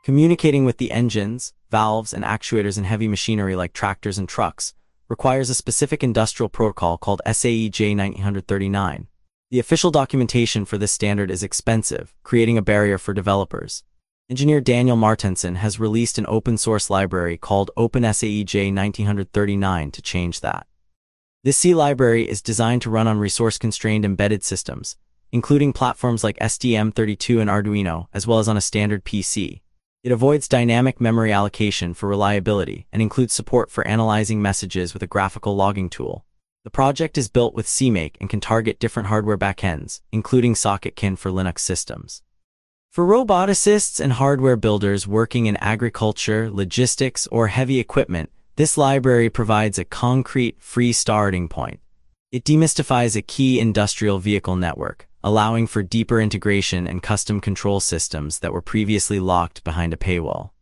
Communicating with the engines, valves, and actuators in heavy machinery like tractors and trucks requires a specific industrial protocol called SAE J1939. The official documentation for this standard is expensive, creating a barrier for developers. Engineer Daniel Martensen has released an open-source library called OpenSAE J1939 to change that. This C library is designed to run on resource-constrained embedded systems, including platforms like STM32 and Arduino, as well as on a standard PC. It avoids dynamic memory allocation for reliability and includes support for analyzing messages with a graphical logging tool. The project is built with CMake and can target different hardware backends, including Socketkin for Linux systems. For roboticists and hardware builders working in agriculture, logistics, or heavy equipment, this library provides a concrete, free starting point. It demystifies a key industrial vehicle network, allowing for deeper integration and custom control systems that were previously locked behind a paywall.